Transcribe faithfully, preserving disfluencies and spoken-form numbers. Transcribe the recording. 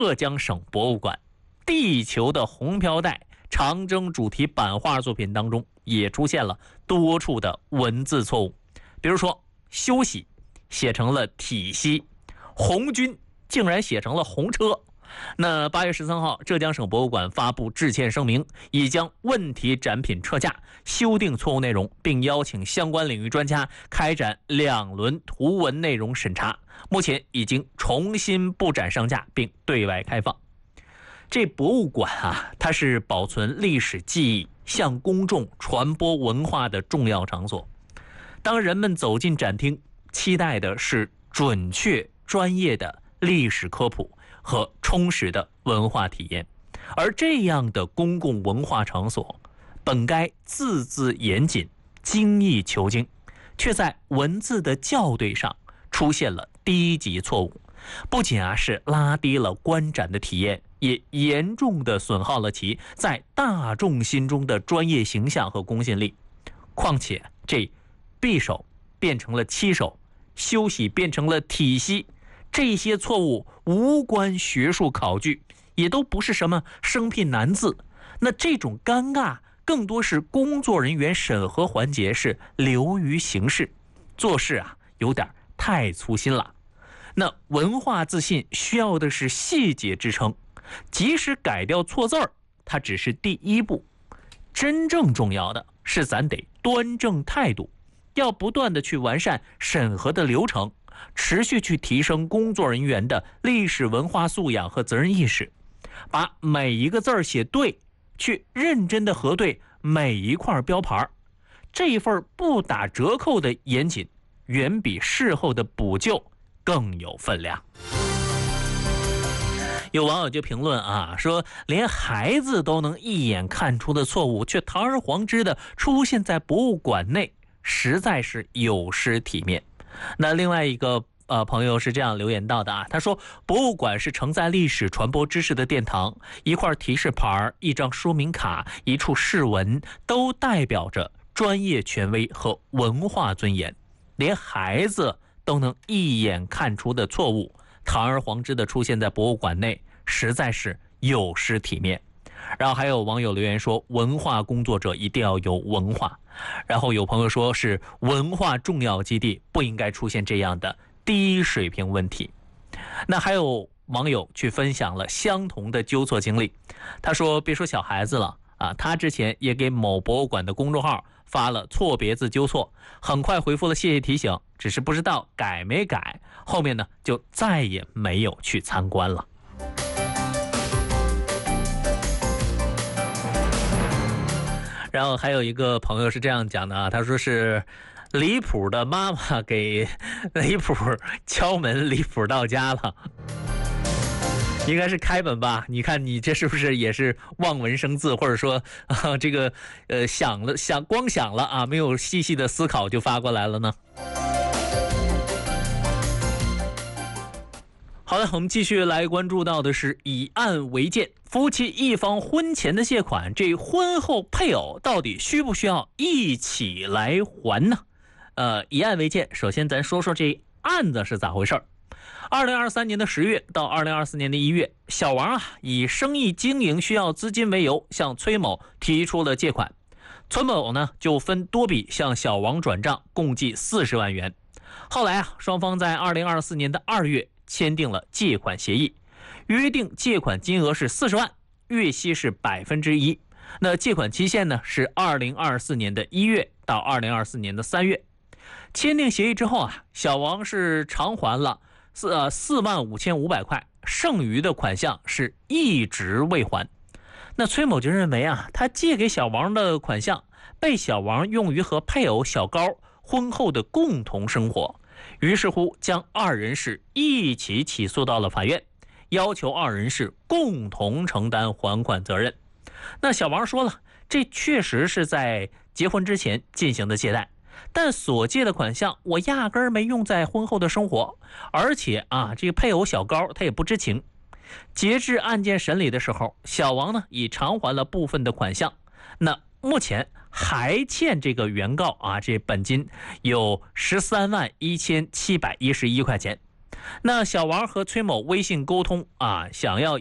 浙江省博物馆地球的红飘带长征主题版画作品当中，也出现了多处的文字错误。比如说休息写成了体息，红军竟然写成了红车。那八月十三号，浙江省博物馆发布致歉声明，已将问题展品撤架，修订错误内容，并邀请相关领域专家开展两轮图文内容审查。目前已经重新布展上架，并对外开放。这博物馆啊，它是保存历史记忆、向公众传播文化的重要场所。当人们走进展厅，期待的是准确、专业的历史科普和充实的文化体验，而这样的公共文化场所本该字字严谨、精益求精，却在文字的校对上出现了低级错误，不仅啊是拉低了观展的体验，也严重的损耗了其在大众心中的专业形象和公信力。况且这匕首变成了七手，休息变成了体息，这些错误无关学术考据，也都不是什么生僻难字。那这种尴尬更多是工作人员审核环节是流于形式，做事啊有点太粗心了。那文化自信需要的是细节支撑，即使改掉错字儿，它只是第一步，真正重要的是咱得端正态度，要不断的去完善审核的流程，持续去提升工作人员的历史文化素养和责任意识，把每一个字儿写对，去认真的核对每一块标牌。这一份不打折扣的严谨，远比事后的补救更有分量。有网友就评论啊，说连孩子都能一眼看出的错误，却堂而皇之的出现在博物馆内，实在是有失体面。那另外一个呃朋友是这样留言到的啊，他说博物馆是承载历史传播知识的殿堂，一块提示牌、一张说明卡、一处释文，都代表着专业权威和文化尊严。连孩子都能一眼看出的错误，堂而皇之的出现在博物馆内，实在是有失体面。然后还有网友留言说，文化工作者一定要有文化。然后有朋友说是文化重要基地不应该出现这样的低水平问题。那还有网友去分享了相同的纠错经历，他说别说小孩子了啊，他之前也给某博物馆的公众号发了错别字纠错，很快回复了谢谢提醒，只是不知道改没改，后面呢就再也没有去参观了。然后还有一个朋友是这样讲的啊，他说是离谱的妈妈给离谱敲门，离谱到家了。应该是开门吧？你看你这是不是也是望文生字，或者说啊这个呃想了想光想了啊，没有细细的思考就发过来了呢？好的，我们继续来关注到的是以案为鉴，夫妻一方婚前的借款，这婚后配偶到底需不需要一起来还呢？呃，以案为鉴，首先咱说说这案子是咋回事。二零二三年的十月到二零二四年的一月，小王啊以生意经营需要资金为由，向崔某提出了借款。崔某呢就分多笔向小王转账，共计四十万元。后来啊，双方在二零二四年的二月签订了借款协议，约定借款金额是四十万，月息是百分之一。那借款期限呢是二零二四年的一月到二零二四年的三月。签订协议之后啊，小王是偿还了四呃四万五千五百块，剩余的款项是一直未还。那崔某就认为啊，他借给小王的款项被小王用于和配偶小高婚后的共同生活，于是乎将二人是一起起诉到了法院，要求二人是共同承担还款责任。那小王说了，这确实是在结婚之前进行的借贷，但所借的款项我压根儿没用在婚后的生活，而且啊，这个配偶小高他也不知情。截至案件审理的时候，小王呢已偿还了部分的款项，那目前还欠这个原告啊这本金有十三万一千七百一十一块钱。 那小王和崔某微信沟通啊，想要